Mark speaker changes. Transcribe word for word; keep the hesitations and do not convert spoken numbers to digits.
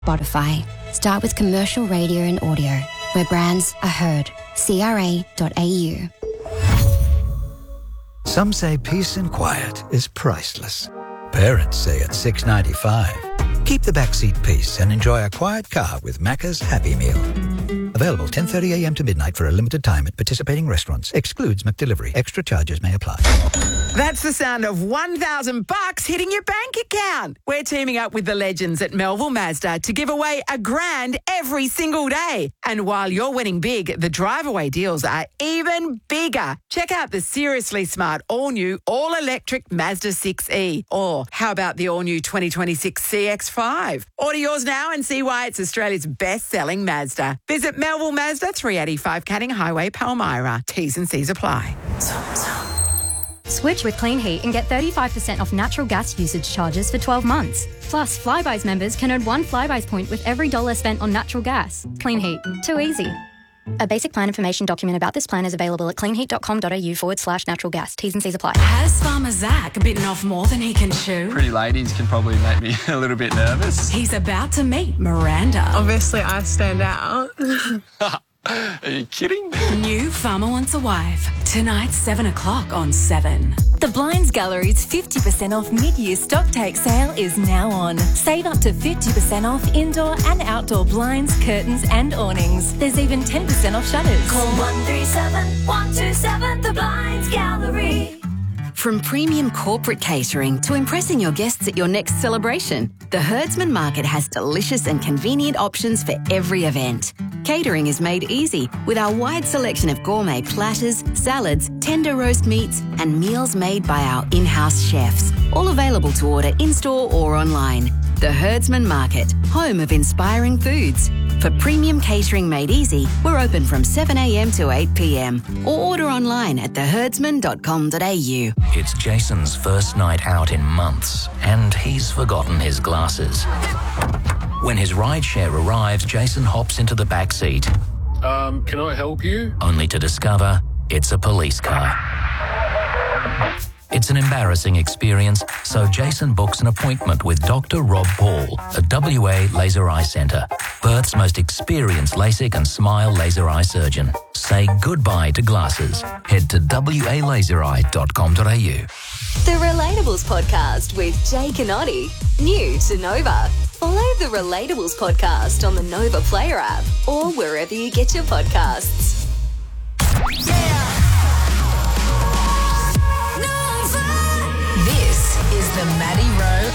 Speaker 1: Spotify. Start with commercial radio and audio, where brands are heard. C R A dot A U.
Speaker 2: Some say peace and quiet is priceless. Parents say it's six dollars and ninety-five cents. Keep the backseat peace and enjoy a quiet car with Macca's Happy Meal. Available ten thirty a.m. to midnight for a limited time at participating restaurants. Excludes McDelivery. Extra charges may apply.
Speaker 3: That's the sound of one thousand bucks hitting your bank account. We're teaming up with the legends at Melville Mazda to give away a grand every single day. And while you're winning big, the drive-away deals are even bigger. Check out the seriously smart all-new, all-electric Mazda six E. Or how about the all-new twenty twenty-six C X five? Order yours now and see why it's Australia's best-selling Mazda. Visit Melville Mazda, three eighty-five Canning Highway, Palmyra. T's and C's apply.
Speaker 4: Switch with Clean Heat and get thirty-five percent off natural gas usage charges for twelve months. Plus, Flybuys members can earn one Flybuys point with every dollar spent on natural gas. Clean Heat. Too easy. A basic plan information document about this plan is available at cleanheat.com.au forward slash natural gas. T's and C's apply.
Speaker 5: Has Farmer Zach bitten off more than he can chew?
Speaker 6: Pretty ladies can probably make me a little bit nervous.
Speaker 5: He's about to meet Miranda.
Speaker 7: Obviously, I stand out.
Speaker 6: Are you kidding?
Speaker 5: New Farmer Wants a Wife. Tonight, seven o'clock on seven.
Speaker 8: The Blinds Gallery's fifty percent off mid-year stock take sale is now on. Save up to fifty percent off indoor and outdoor blinds, curtains and awnings. There's even ten percent off shutters.
Speaker 9: Call one three seven, one two seven, The Blinds Gallery.
Speaker 10: From premium corporate catering to impressing your guests at your next celebration, the Herdsman Market has delicious and convenient options for every event. Catering is made easy with our wide selection of gourmet platters, salads, tender roast meats, and meals made by our in-house chefs, all available to order in-store or online. The Herdsman Market, home of inspiring foods. For premium catering made easy, we're open from seven a.m. to eight p.m. or order online at the herdsman dot com dot a u.
Speaker 11: It's Jason's first night out in months, and he's forgotten his glasses. When his rideshare arrives, Jason hops into the back seat.
Speaker 12: Um, can I help you?
Speaker 11: Only to discover it's a police car. It's an embarrassing experience, so Jason books an appointment with Doctor Rob Paul at W A Laser Eye Centre, Perth's most experienced LASIK and SMILE laser eye surgeon. Say goodbye to glasses. Head to w a laser eye dot com dot a u.
Speaker 8: The Relatables Podcast with Jake and Oddie. New to Nova. Follow the Relatables Podcast on the Nova Player app or wherever you get your podcasts.
Speaker 5: Yeah! This is the Maddie Rowe